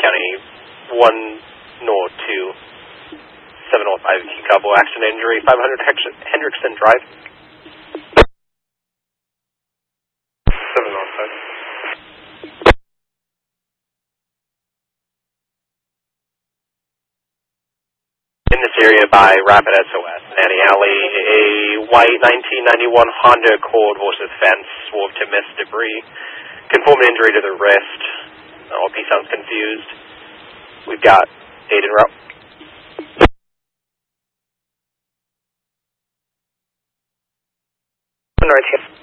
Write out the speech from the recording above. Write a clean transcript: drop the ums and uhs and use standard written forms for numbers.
County 1 North 2, 7 North 5 Chicago, accident injury, 500 Hendrickson Drive. 7 North 5. In this area by Rapid SOS, Nanny Alley, a white 1991 Honda Accord was with fence, swerved to miss debris. Conformed injury to the wrist. OP sounds confused. We've got 8 en route. North